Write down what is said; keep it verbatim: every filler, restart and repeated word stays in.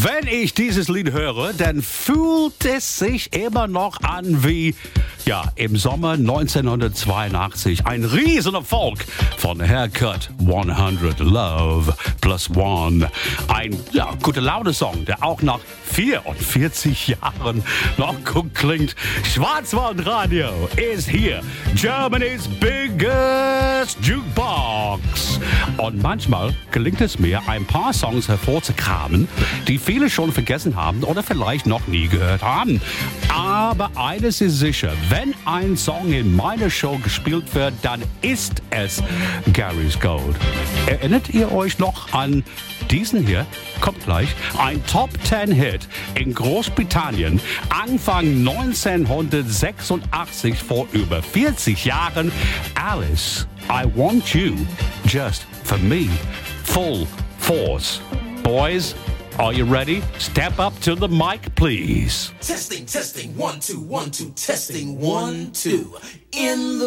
Wenn ich dieses Lied höre, dann fühlt es sich immer noch an wie, ja, im Sommer neunzehnhundertzweiundachtzig. Ein Riesenerfolg von Haircut hundert, Love plus One. Ein, ja, gute Laune-Song, der auch nach vierundvierzig Jahren noch gut klingt. Schwarzwaldradio ist hier. Germany's biggest Jukebox. Und manchmal gelingt es mir, ein paar Songs hervorzukramen, die viele schon vergessen haben oder vielleicht noch nie gehört haben. Aber eines ist sicher, wenn ein Song in meiner Show gespielt wird, dann ist es Gary's Gold. Erinnert ihr euch noch an diesen hier? Kommt gleich. Ein Top Ten Hit in Großbritannien Anfang neunzehnhundertsechsundachtzig, vor über vierzig Jahren. Alice, I Want You, Just For Me, Full Force. Boys, are you ready? Step up to the mic, please. Testing, testing, one, two, one, two, testing, one, two. In the